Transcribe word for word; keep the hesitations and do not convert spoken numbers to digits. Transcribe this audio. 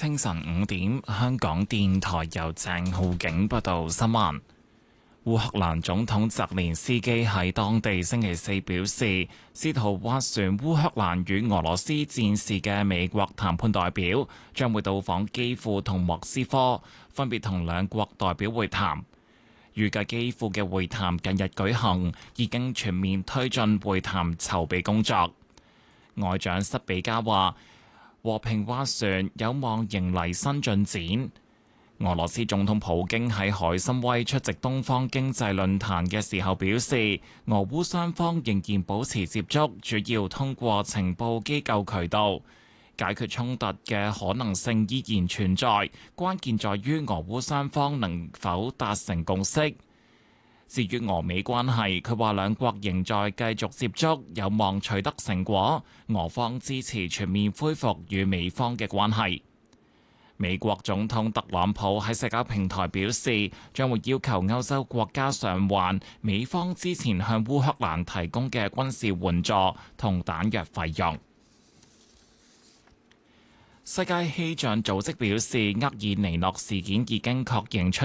清晨五點，香港電台由鄭浩景報道新聞。烏克蘭總統澤連斯基喺當地星期四表示，試圖斡旋烏克蘭與俄羅斯戰事嘅美國談判代表將會到訪基輔同莫斯科，分別同兩國代表會談。預計基輔嘅會談近日舉行，已經全面推進會談籌備工作。外長塞比加話，和平斡旋有望迎嚟新進展。俄羅斯總統普京喺海參崴出席東方經濟論壇嘅時候表示，俄烏雙方仍然保持接觸，主要通過情報機構渠道解決衝突嘅可能性依然存在，關鍵在於俄烏雙方能否達成共識。至於俄美關係，佢話兩國仍在繼續接觸，有望取得成果。俄方支持全面恢復與美方嘅關係。美國總統特朗普喺社交平台表示，將會要求歐洲國家償還美方之前向烏克蘭提供嘅軍事援助同彈藥費用。世界氣象組織表示，厄爾尼諾事件已經確認出